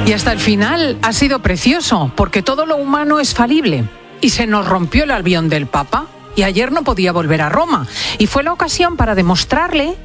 Y hasta el final ha sido precioso, porque todo lo humano es falible. Y se nos rompió el avión del Papa y ayer no podía volver a Roma. Y fue la ocasión para demostrarle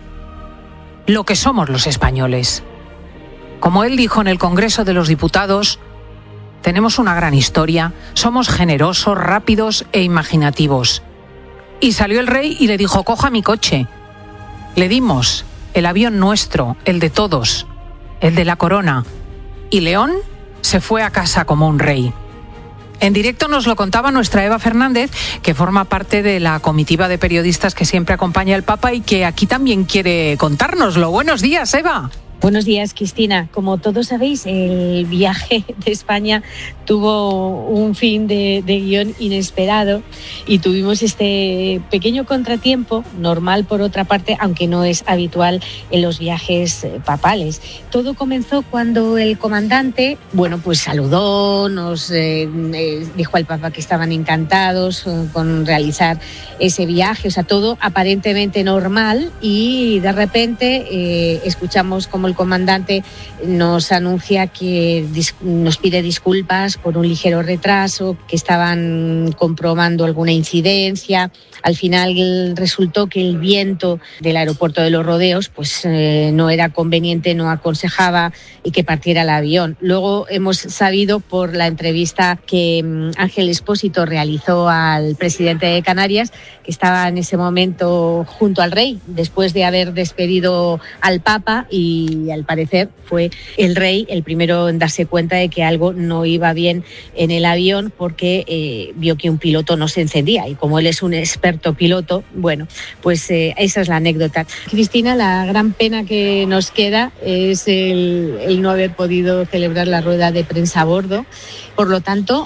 lo que somos los españoles. Como él dijo en el Congreso de los Diputados, tenemos una gran historia, somos generosos, rápidos e imaginativos. Y salió el rey y le dijo, coja mi coche. Le dimos el avión nuestro, el de todos, el de la corona. Y León se fue a casa como un rey. En directo nos lo contaba nuestra Eva Fernández, que forma parte de la comitiva de periodistas que siempre acompaña al Papa y que aquí también quiere contárnoslo. Buenos días, Eva. Buenos días, Cristina. Como todos sabéis, el viaje de España tuvo un fin de guión inesperado y tuvimos este pequeño contratiempo, normal por otra parte, aunque no es habitual en los viajes papales. Todo comenzó cuando el comandante, pues saludó, nos dijo al Papa que estaban encantados con realizar ese viaje, o sea, todo aparentemente normal, y de repente escuchamos como el comandante nos anuncia que nos pide disculpas por un ligero retraso, que estaban comprobando alguna incidencia. Al final resultó que el viento del aeropuerto de Los Rodeos no era conveniente, no aconsejaba y que partiera el avión. Luego hemos sabido por la entrevista que Ángel Expósito realizó al presidente de Canarias, que estaba en ese momento junto al rey, después de haber despedido al Papa, y al parecer fue el rey el primero en darse cuenta de que algo no iba bien en el avión, porque vio que un piloto no se encendía, y como él es un experto piloto, esa es la anécdota. Cristina, la gran pena que nos queda es el no haber podido celebrar la rueda de prensa a bordo. Por lo tanto,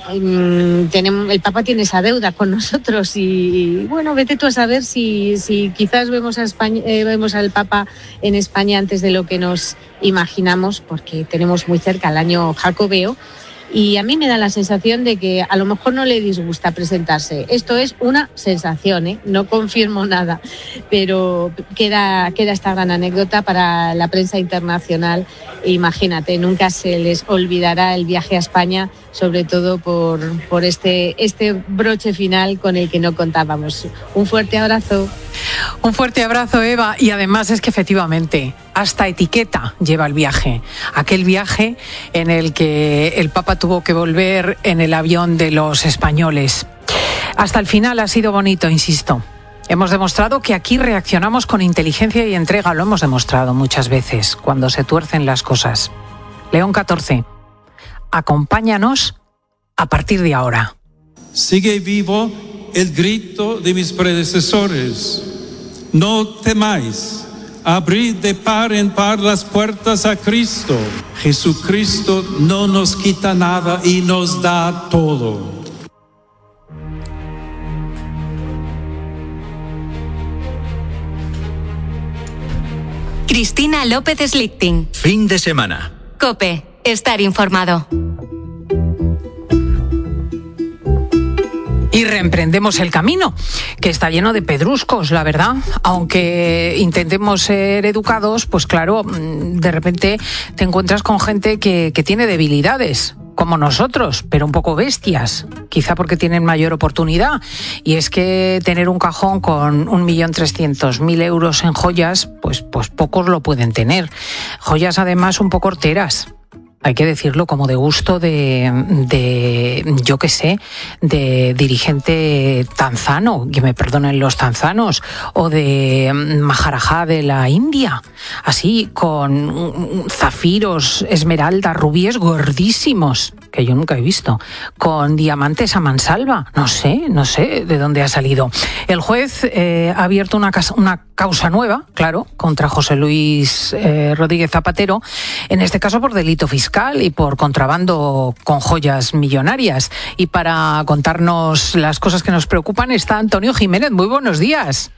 el Papa tiene esa deuda con nosotros y vete tú a saber si quizás vemos al Papa en España antes de lo que nos imaginamos, porque tenemos muy cerca el año jacobeo. Y a mí me da la sensación de que a lo mejor no le disgusta presentarse. Esto es una sensación, no confirmo nada, pero queda esta gran anécdota para la prensa internacional. Imagínate, nunca se les olvidará el viaje a España, sobre todo por este broche final con el que no contábamos. Un fuerte abrazo. Un fuerte abrazo, Eva. Y además es que efectivamente hasta etiqueta lleva el viaje. Aquel viaje en el que el Papa tuvo que volver en el avión de los españoles. Hasta el final ha sido bonito, insisto. Hemos demostrado que aquí reaccionamos con inteligencia y entrega. Lo hemos demostrado muchas veces cuando se tuercen las cosas. León XIV, acompáñanos a partir de ahora. Sigue vivo el grito de mis predecesores. No temáis. Abrid de par en par las puertas a Cristo. Jesucristo no nos quita nada y nos da todo. Cristina López Slichting. Fin de semana. COPE. Estar informado. Y reemprendemos el camino, que está lleno de pedruscos, la verdad. Aunque intentemos ser educados, pues claro, de repente te encuentras con gente que tiene debilidades, como nosotros, pero un poco bestias, quizá porque tienen mayor oportunidad. Y es que tener un cajón con 1.300.000 euros en joyas, pues pocos lo pueden tener. Joyas además un poco horteras. Hay que decirlo, como de gusto de dirigente tanzano, que me perdonen los tanzanos, o de Maharajá de la India, así, con zafiros, esmeraldas, rubíes gordísimos, que yo nunca he visto, con diamantes a mansalva, no sé de dónde ha salido. El juez ha abierto una causa nueva, claro, contra José Luis Rodríguez Zapatero, en este caso por delito fiscal y por contrabando con joyas millonarias. Y para contarnos las cosas que nos preocupan está Antonio Jiménez. Muy buenos días.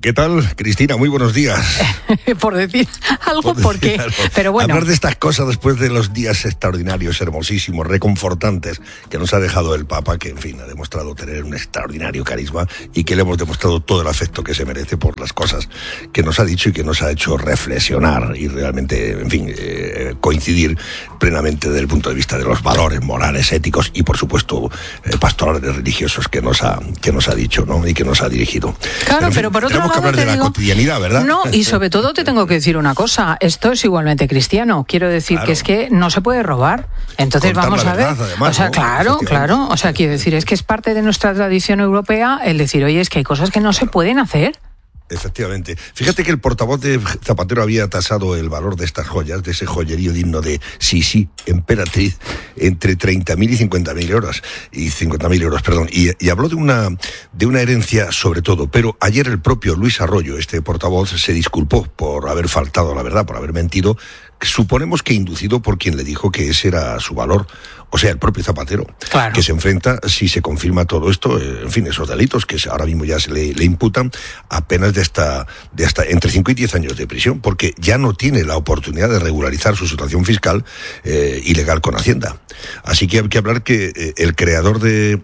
¿Qué tal, Cristina? Muy buenos días. Por decir algo, porque... Pero bueno. Hablar de estas cosas después de los días extraordinarios, hermosísimos, reconfortantes que nos ha dejado el Papa, que en fin ha demostrado tener un extraordinario carisma y que le hemos demostrado todo el afecto que se merece por las cosas que nos ha dicho y que nos ha hecho reflexionar y realmente, en fin, coincidir plenamente desde el punto de vista de los valores morales, éticos y, por supuesto, pastorales religiosos que nos ha dicho, ¿no? Y que nos ha dirigido. Claro, en fin, pero por otro lado tenemos que hablar de la cotidianidad, ¿verdad? No, y sobre todo te tengo que decir una cosa, esto es igualmente cristiano, quiero decir que es que no se puede robar, entonces contar vamos a ver, verdad, además, o sea, ¿no? claro, o sea, quiero decir, es que es parte de nuestra tradición europea el decir, oye, es que hay cosas que no se pueden hacer. Efectivamente. Fíjate que el portavoz de Zapatero había tasado el valor de estas joyas, de ese joyerío digno de sí, emperatriz, entre 30.000 y 50.000 euros. Y 50.000 euros, perdón. Y habló de una herencia sobre todo. Pero ayer el propio Luis Arroyo, este portavoz, se disculpó por haber faltado a la verdad, por haber mentido. Suponemos que inducido por quien le dijo que ese era su valor, o sea, el propio Zapatero, claro, que se enfrenta, si se confirma todo esto, en fin, esos delitos que ahora mismo ya se le imputan, a penas de hasta entre 5 y 10 años de prisión, porque ya no tiene la oportunidad de regularizar su situación fiscal ilegal con Hacienda. Así que hay que hablar que el creador de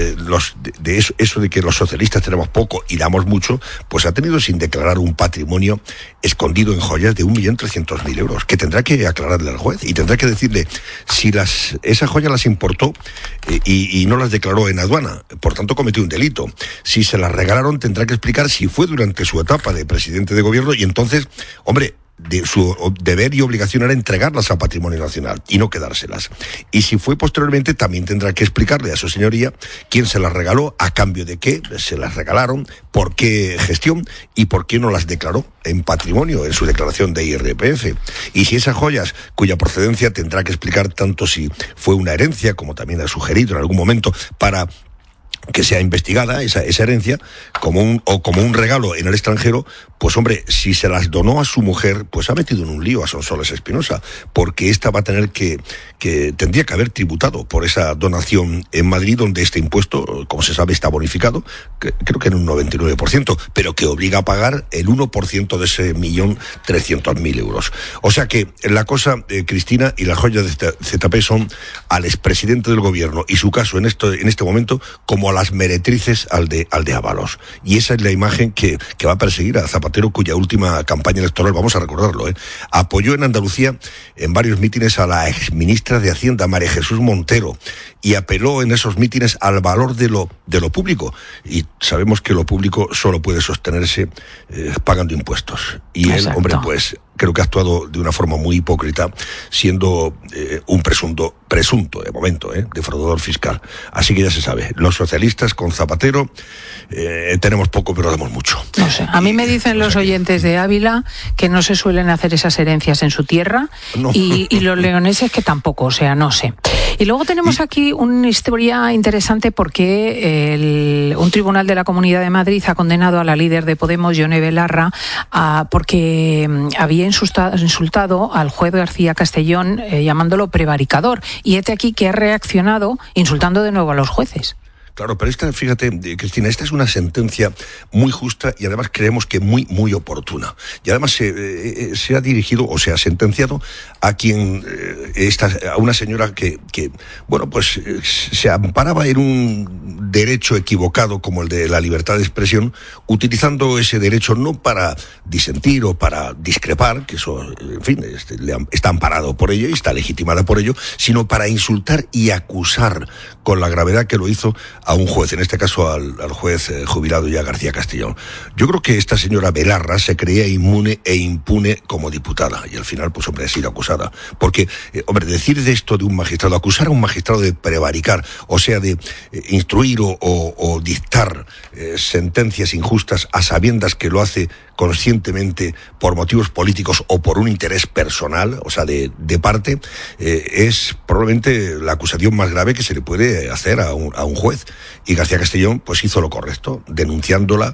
eso de que los socialistas tenemos poco y damos mucho, pues ha tenido sin declarar un patrimonio escondido en joyas de 1.300.000 euros, que tendrá que aclararle al juez y tendrá que decirle si esas joyas las importó y no las declaró en aduana, por tanto cometió un delito. Si se las regalaron, tendrá que explicar si fue durante su etapa de presidente de gobierno y entonces, hombre, su deber y obligación era entregarlas a Patrimonio Nacional y no quedárselas. Y si fue posteriormente, también tendrá que explicarle a su señoría quién se las regaló, a cambio de qué se las regalaron, por qué gestión y por qué no las declaró en patrimonio en su declaración de IRPF. Y si esas joyas, cuya procedencia tendrá que explicar tanto si fue una herencia, como también ha sugerido en algún momento, para que sea investigada esa herencia como un regalo en el extranjero, pues hombre, si se las donó a su mujer, pues ha metido en un lío a Sonsoles Espinosa, porque esta va a tener que tendría que haber tributado por esa donación en Madrid, donde este impuesto, como se sabe, está bonificado, creo que en un 99%, pero que obliga a pagar el 1% de ese 1.300.000 euros. O sea que la cosa, Cristina, y las joyas de ZP son al expresidente del gobierno y su caso en este momento como a las meretrices al de Ábalos. Y esa es la imagen que va a perseguir a Zapatero, cuya última campaña electoral, vamos a recordarlo, apoyó en Andalucía en varios mítines a la exministra de Hacienda, María Jesús Montero, y apeló en esos mítines al valor de lo público. Y sabemos que lo público solo puede sostenerse pagando impuestos. Y él, hombre, pues creo que ha actuado de una forma muy hipócrita, siendo un presunto, de momento, defraudador fiscal. Así que ya se sabe, los socialistas con Zapatero tenemos poco, pero damos mucho. No sé, a mí me dicen los oyentes de Ávila que no se suelen hacer esas herencias en su tierra, no. y los leoneses que tampoco, o sea, no sé. Y luego tenemos aquí una historia interesante porque un tribunal de la Comunidad de Madrid ha condenado a la líder de Podemos, Yone Belarra, porque había insultado al juez García Castellón llamándolo prevaricador. Y este aquí que ha reaccionado insultando de nuevo a los jueces. Claro, pero fíjate, Cristina, esta es una sentencia muy justa y además creemos que muy, muy oportuna. Y además se ha dirigido o se ha sentenciado a a una señora que bueno, pues se amparaba en un derecho equivocado como el de la libertad de expresión, utilizando ese derecho no para disentir o para discrepar, que eso, en fin, está amparado por ello y está legitimada por ello, sino para insultar y acusar con la gravedad que lo hizo a un juez, en este caso al juez jubilado ya García Castellón. Yo creo que esta señora Belarra se creía inmune e impune como diputada y al final, pues hombre, ha sido acusada. Porque, hombre, decir de esto de un magistrado, acusar a un magistrado de prevaricar, o sea, de instruir o dictar sentencias injustas a sabiendas que lo hace conscientemente por motivos políticos o por un interés personal, o sea, de parte, es probablemente la acusación más grave que se le puede hacer a un juez. Y García Castellón pues hizo lo correcto, denunciándola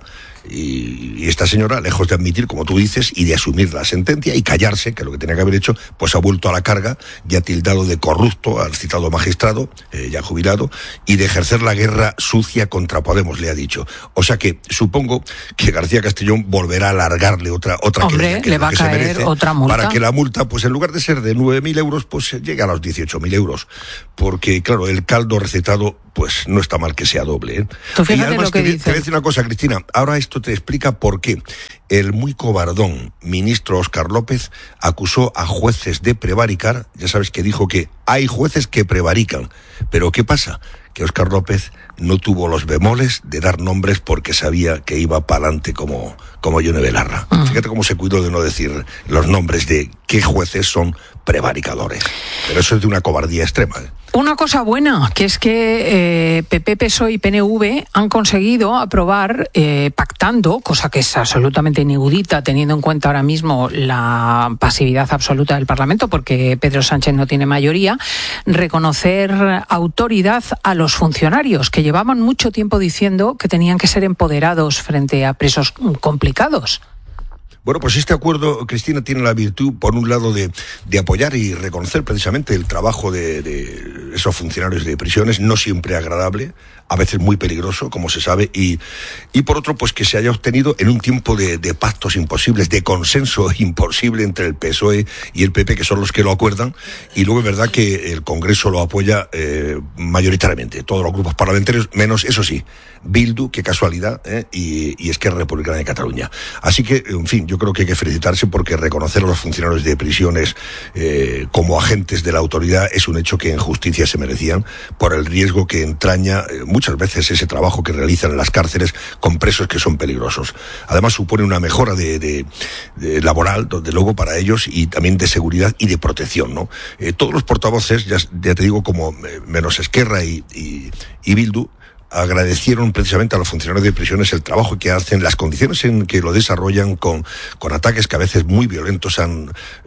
Y esta señora, lejos de admitir, como tú dices, y de asumir la sentencia y callarse, que es lo que tenía que haber hecho, pues ha vuelto a la carga, ya tildado de corrupto al citado magistrado, ya jubilado, y de ejercer la guerra sucia contra Podemos, le ha dicho. O sea que supongo que García Castellón volverá a alargarle otra Hombre, que le va a caer merece, otra multa. para que la multa, pues en lugar de ser de 9.000 euros, pues llegue a los 18.000 euros. Porque, claro, el caldo recetado, pues no está mal que sea doble, ¿eh? Tú fíjate y además lo que te voy dice. a decir una cosa, Cristina, ahora esto te explica por qué el muy cobardón ministro Óscar López acusó a jueces de prevaricar. Ya sabes que dijo que hay jueces que prevarican, pero ¿qué pasa? Que Óscar López no tuvo los bemoles de dar nombres porque sabía que iba para adelante como Yone Belarra. Fíjate cómo se cuidó de no decir los nombres de qué jueces son prevaricadores. Pero eso es de una cobardía extrema, ¿eh? Una cosa buena, que es que PP, PSOE y PNV han conseguido aprobar, pactando, cosa que es absolutamente inaudita teniendo en cuenta ahora mismo la pasividad absoluta del Parlamento, porque Pedro Sánchez no tiene mayoría, reconocer autoridad a los funcionarios, que llevaban mucho tiempo diciendo que tenían que ser empoderados frente a presos complicados. Bueno, pues este acuerdo, Cristina, tiene la virtud, por un lado, de apoyar y reconocer precisamente el trabajo de esos funcionarios de prisiones, no siempre agradable, a veces muy peligroso, como se sabe, y por otro, pues que se haya obtenido en un tiempo de pactos imposibles, de consenso imposible entre el PSOE y el PP, que son los que lo acuerdan, y luego es verdad que el Congreso lo apoya mayoritariamente, todos los grupos parlamentarios, menos, eso sí, Bildu, qué casualidad, y Esquerra Republicana de Cataluña. Así que, en fin, yo creo que hay que felicitarse porque reconocer a los funcionarios de prisiones como agentes de la autoridad es un hecho que en justicia se merecían por el riesgo que entraña muchas veces ese trabajo que realizan en las cárceles con presos que son peligrosos. Además supone una mejora de laboral, desde luego, para ellos, y también de seguridad y de protección, ¿no? Todos los portavoces, ya te digo, como menos Esquerra y Bildu, agradecieron precisamente a los funcionarios de prisiones el trabajo que hacen, las condiciones en que lo desarrollan con ataques que a veces muy violentos han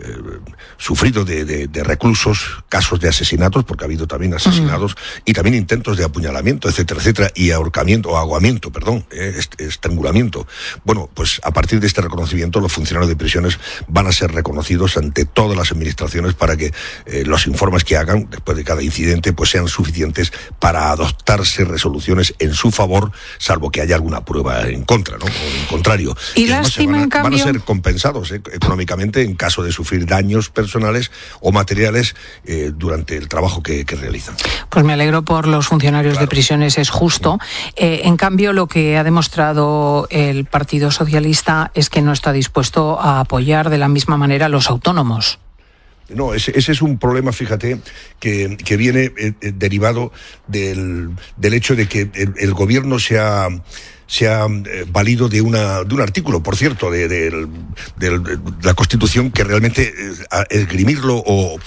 sufrido de reclusos, casos de asesinatos, porque ha habido también asesinatos, y también intentos de apuñalamiento, etcétera, etcétera, y aguamiento, estrangulamiento. Bueno, pues a partir de este reconocimiento los funcionarios de prisiones van a ser reconocidos ante todas las administraciones para que los informes que hagan después de cada incidente pues sean suficientes para adoptarse resoluciones en su favor, salvo que haya alguna prueba en contra, ¿no? O en contrario. Y lástima, en cambio, van a ser compensados económicamente en caso de sufrir daños personales o materiales durante el trabajo que realizan. Pues me alegro por los funcionarios de prisiones, es justo. En cambio, lo que ha demostrado el Partido Socialista es que no está dispuesto a apoyar de la misma manera a los autónomos. No, ese es un problema, fíjate, que viene derivado del hecho de que el gobierno se ha valido de un artículo, por cierto, de la Constitución, que realmente esgrimirlo o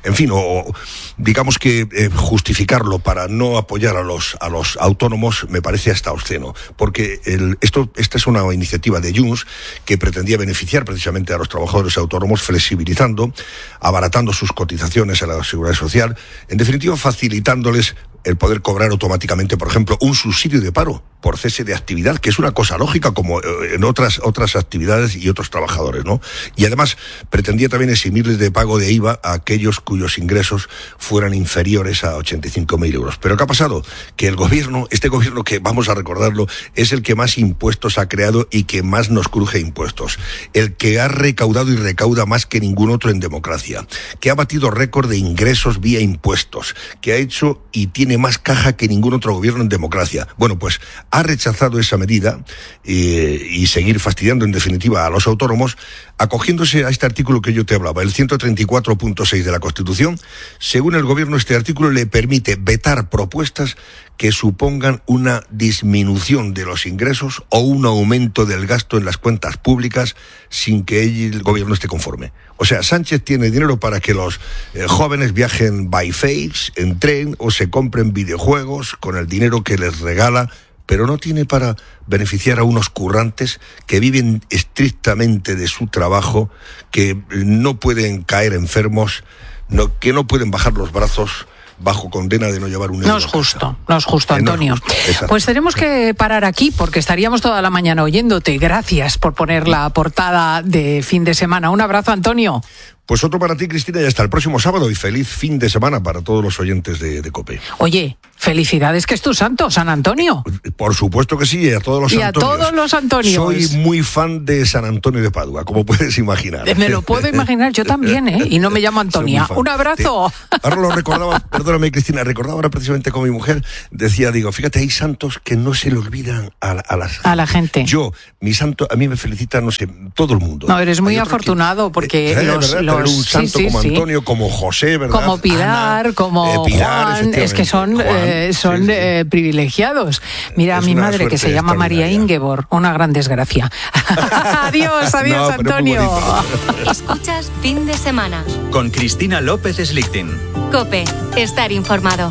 digamos que justificarlo para no apoyar a los autónomos me parece hasta obsceno, porque esta es una iniciativa de Junts que pretendía beneficiar precisamente a los trabajadores autónomos, flexibilizando, abaratando sus cotizaciones a la Seguridad Social, en definitiva facilitándoles el poder cobrar automáticamente, por ejemplo, un subsidio de paro por cese de actividad, que es una cosa lógica como en otras actividades y otros trabajadores, ¿no? Y además pretendía también eximirles de pago de IVA a aquellos cuyos ingresos fueran inferiores a 85.000 euros. Pero ¿qué ha pasado? Que este gobierno que, vamos a recordarlo, es el que más impuestos ha creado y que más nos cruje impuestos. El que ha recaudado y recauda más que ningún otro en democracia. Que ha batido récord de ingresos vía impuestos. Que ha hecho y tiene más caja que ningún otro gobierno en democracia. Bueno, pues ha rechazado esa medida y seguir fastidiando en definitiva a los autónomos, acogiéndose a este artículo que yo te hablaba, el 134.6 de la Constitución. Según el gobierno, este artículo le permite vetar propuestas que supongan una disminución de los ingresos o un aumento del gasto en las cuentas públicas sin que el gobierno esté conforme. O sea, Sánchez tiene dinero para que los jóvenes viajen by face, en tren o se compren videojuegos con el dinero que les regala, pero no tiene para beneficiar a unos currantes que viven estrictamente de su trabajo, que no pueden caer enfermos, que no pueden bajar los brazos bajo condena de no llevar un euro. No es justo, Antonio. No es justo, pues tenemos que parar aquí porque estaríamos toda la mañana oyéndote. Gracias por poner la portada de fin de semana. Un abrazo, Antonio. Pues otro para ti, Cristina, y hasta el próximo sábado, y feliz fin de semana para todos los oyentes de COPE. Oye, felicidades, que es tu santo, San Antonio. Por supuesto que sí, a todos los Antonios. Y a todos los Antonios. Soy muy fan de San Antonio de Padua, como puedes imaginar. Me lo puedo imaginar, yo también, ¿eh? Y no me llamo Antonia. Un abrazo. Ahora lo recordaba, perdóname, Cristina, recordaba ahora precisamente con mi mujer, decía, fíjate, hay santos que no se le olvidan a la gente. Yo, mi santo, a mí me felicita, no sé, todo el mundo. No, eres muy afortunado, porque pero un santo como Antonio, como José, ¿verdad? Como Pilar, Ana, como Juan, es que son privilegiados. Mira, es mi madre, que se llama María Ingeborg, una gran desgracia. Adiós, Antonio. Escuchas Fin de Semana con Cristina López Slichting. COPE, estar informado.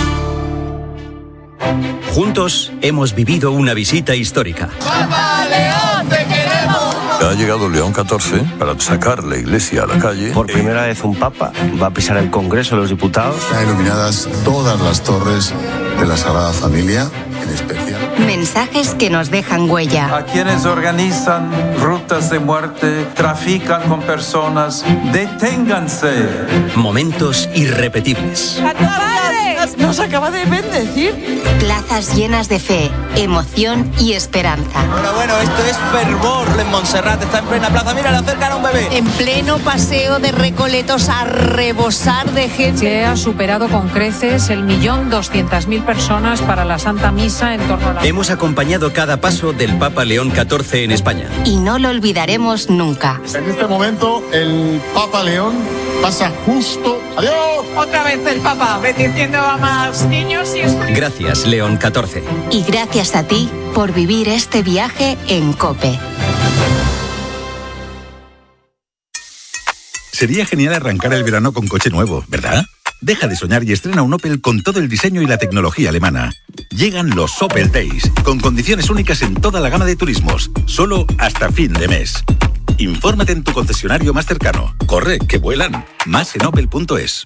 Juntos hemos vivido una visita histórica. ¡Papa León, te queremos! Ha llegado León XIV para sacar la iglesia a la calle. Por primera vez un papa va a pisar el Congreso de los Diputados. Están iluminadas todas las torres de la Sagrada Familia, en especial. Mensajes que nos dejan huella. A quienes organizan rutas de muerte, trafican con personas, deténganse. Momentos irrepetibles. Nos acaba de bendecir. Plazas llenas de fe, emoción y esperanza. Bueno, esto es fervor en Montserrat, está en plena plaza. Mira, le acercan a un bebé. En pleno paseo de Recoletos a rebosar de gente. Se ha superado con creces el 1.200.000 personas para la Santa Misa en torno a la... Hemos acompañado cada paso del Papa León XIV en España. Y no lo olvidaremos nunca. En este momento, el Papa León pasa justo. ¡Adiós! Otra vez el Papa, bendiciendo a más niños y... Gracias, León XIV. Y gracias a ti por vivir este viaje en COPE. Sería genial arrancar el verano con coche nuevo, ¿verdad? Deja de soñar y estrena un Opel con todo el diseño y la tecnología alemana. Llegan los Opel Days, con condiciones únicas en toda la gama de turismos, solo hasta fin de mes. Infórmate en tu concesionario más cercano. Corre, que vuelan. Más en opel.es.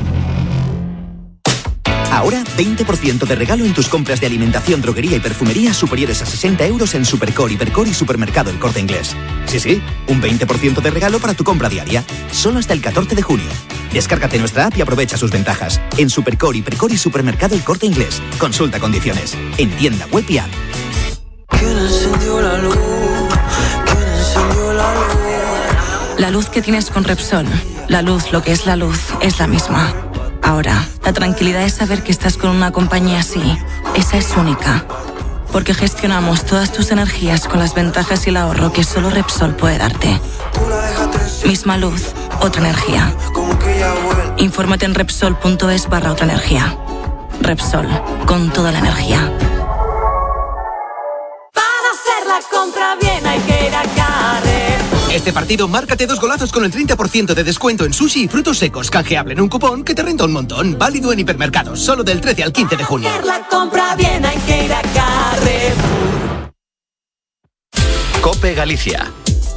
Ahora 20% de regalo en tus compras de alimentación, droguería y perfumería superiores a 60 euros en Supercore, Hipercore y Supermercado El Corte Inglés. Sí, un 20% de regalo para tu compra diaria. Solo hasta el 14 de junio. Descárgate nuestra app y aprovecha sus ventajas. En Supercore, Hipercore y Supermercado El Corte Inglés. Consulta condiciones. En tienda web y app. ¿Quién encendió la luz? ¿Quién encendió la luz? La luz que tienes con Repsol. La luz, lo que es la luz, es la misma. Ahora, la tranquilidad es saber que estás con una compañía así. Esa es única. Porque gestionamos todas tus energías con las ventajas y el ahorro que solo Repsol puede darte. Misma luz, otra energía. Infórmate en Repsol.es/otra energía. Repsol, con toda la energía. Para hacer la compra bien hay que ir a Carrer. Este partido, márcate 2 golazos con el 30% de descuento en sushi y frutos secos, canjeable en un cupón que te renta un montón. Válido en hipermercados, solo del 13 al 15 de junio. Para hacer la compra bien hay que ir a Carrefour. COPE Galicia.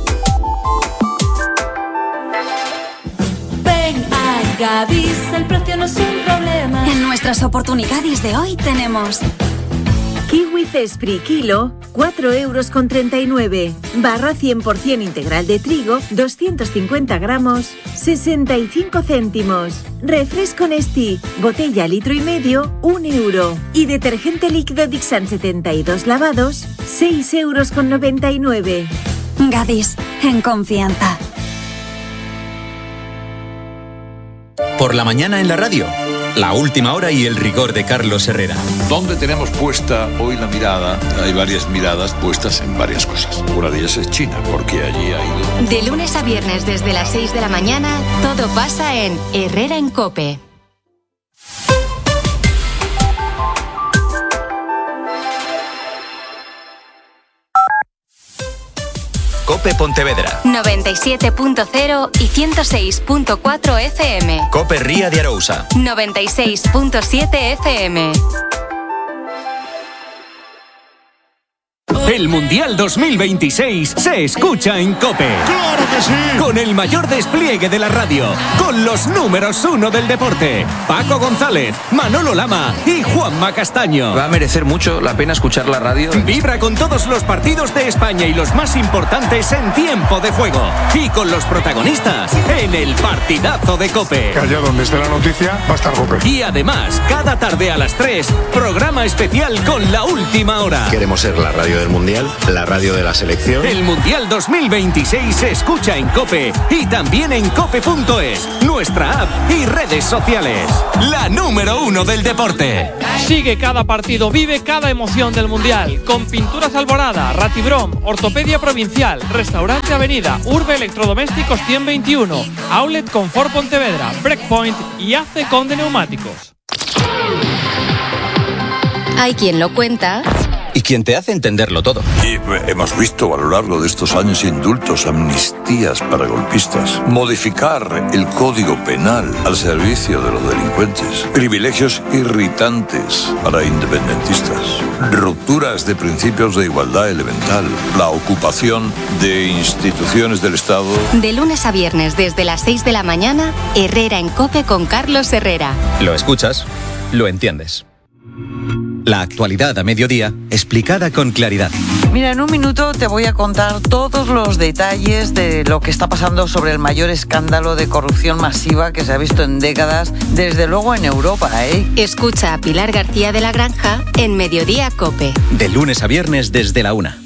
Ven a Gadis, el precio no es un problema. En nuestras oportunidades de hoy tenemos... Kiwi Cespri kilo, 4,39 €. Barra 100% integral de trigo, 250 gramos, 65 céntimos. Refresco Nestí, botella 1,5 litros, 1 €. Y detergente líquido Dixan 72 lavados, 6,99 €. Gadis, en confianza. Por la mañana en la radio. La última hora y el rigor de Carlos Herrera. ¿Dónde tenemos puesta hoy la mirada? Hay varias miradas puestas en varias cosas. Una de ellas es China, porque allí ha ido... De lunes a viernes desde las 6 de la mañana, todo pasa en Herrera en COPE. COPE Pontevedra 97.0 y 106.4 FM. COPE Ría de Arousa 96.7 FM. El Mundial 2026 se escucha en COPE. ¡Claro que sí! Con el mayor despliegue de la radio, con los números 1 del deporte, Paco González, Manolo Lama y Juanma Castaño. Va a merecer mucho la pena escuchar la radio. Vibra con todos los partidos de España y los más importantes en tiempo de juego. Y con los protagonistas en el partidazo de COPE. Que allá donde esté la noticia va a estar COPE. Y además, cada tarde a las 3, programa especial con La Última Hora. Queremos ser la radio del Mundial, la radio de la selección. El Mundial 2026 se escucha en COPE y también en cope.es, nuestra app y redes sociales. La número 1 del deporte. Sigue cada partido, vive cada emoción del Mundial. Con Pinturas Alborada, Ratibrom, Ortopedia Provincial, Restaurante Avenida, Urbe Electrodomésticos 121, Outlet Confort Pontevedra, Breakpoint y ACE Conde Neumáticos. Hay quien lo cuenta y quien te hace entenderlo todo. Y hemos visto a lo largo de estos años indultos, amnistías para golpistas, modificar el Código Penal al servicio de los delincuentes, privilegios irritantes para independentistas, rupturas de principios de igualdad elemental, la ocupación de instituciones del Estado. De lunes a viernes desde las 6 de la mañana, Herrera en COPE con Carlos Herrera. Lo escuchas, lo entiendes. La actualidad a mediodía, explicada con claridad. Mira, en un minuto te voy a contar todos los detalles de lo que está pasando sobre el mayor escándalo de corrupción masiva que se ha visto en décadas, desde luego en Europa, ¿eh? Escucha a Pilar García de la Granja en Mediodía COPE. De lunes a viernes desde la 1.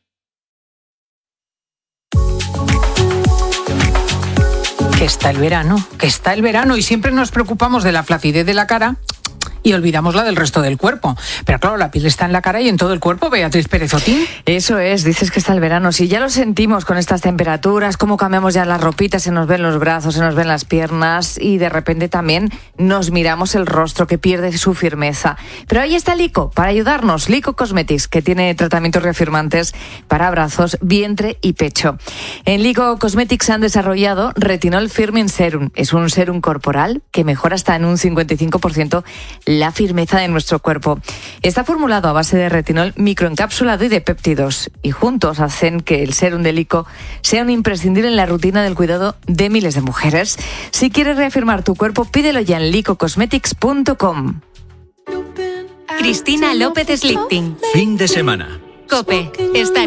Que está el verano y siempre nos preocupamos de la flacidez de la cara y olvidamos la del resto del cuerpo. Pero claro, la piel está en la cara y en todo el cuerpo, Beatriz Pérez Otín. Eso es, dices que está el verano. Sí, ya lo sentimos con estas temperaturas, cómo cambiamos ya las ropitas, se nos ven los brazos, se nos ven las piernas y de repente también nos miramos el rostro que pierde su firmeza. Pero ahí está Lico para ayudarnos, Lico Cosmetics, que tiene tratamientos reafirmantes para brazos, vientre y pecho. En Lico Cosmetics han desarrollado Retinol Firming Serum. Es un serum corporal que mejora hasta en un 55% la firmeza de nuestro cuerpo. Está formulado a base de retinol microencapsulado y de péptidos, y juntos hacen que el serum de Lico sea un imprescindible en la rutina del cuidado de miles de mujeres. Si quieres reafirmar tu cuerpo, pídelo ya en licocosmetics.com. Cristina López Slichting. Fin de semana. COPE. Está